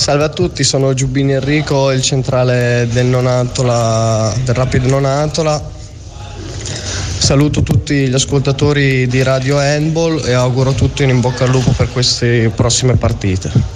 Salve a tutti, sono Giubbini Enrico, il centrale del Rapid Nonantola. Saluto tutti gli ascoltatori di Radio Handball e auguro a tutti un in bocca al lupo per queste prossime partite.